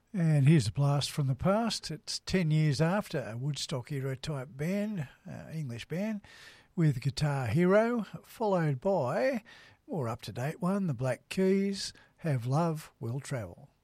And here's a blast from the past. It's 10 years after a Woodstock era type band, English band, with Guitar Hero, followed by more up-to-date one, the Black Keys, Have Love Will Travel.